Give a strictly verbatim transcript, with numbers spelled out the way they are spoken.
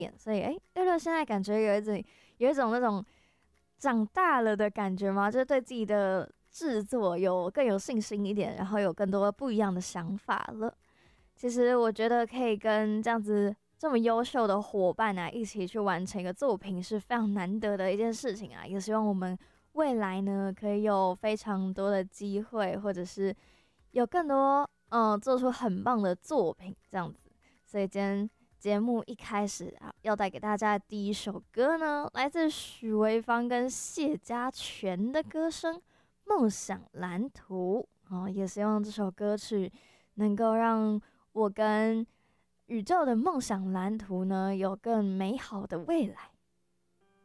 所以哎，六六现在感觉有一种有一种那种长大了的感觉吗？就是对自己的制作有更有信心一点，然后有更多不一样的想法了。其实我觉得可以跟这样子这么优秀的伙伴啊，一起去完成一个作品是非常难得的一件事情啊。也希望我们未来呢，可以有非常多的机会，或者是有更多嗯做出很棒的作品这样子。所以今天节目一开始啊，要带给大家的第一首歌呢，来自许维芳跟谢家全的歌声《梦想蓝图》哦，也希望这首歌曲能够让我跟宇宙的梦想蓝图呢有更美好的未来。